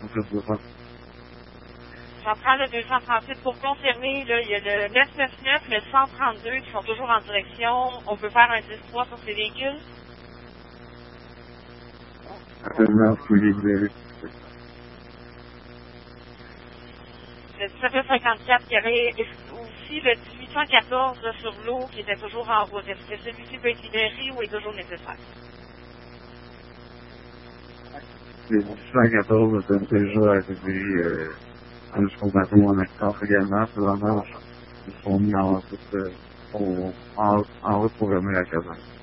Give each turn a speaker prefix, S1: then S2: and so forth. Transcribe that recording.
S1: J'en prends le 238 pour confirmer, là, il y a le 999, le 132 qui sont toujours en direction. On peut faire un 10-3 sur ces véhicules. Le 1754 qui aurait aussi le 1814 là, sur l'eau qui était toujours en route. Est-ce que celui-ci peut être libéré ou est toujours nécessaire?
S2: Le 1814 est déjà arrivé jusqu'au bateau en acteur également. Vraiment, ils sont mis en route pour remettre la caserne.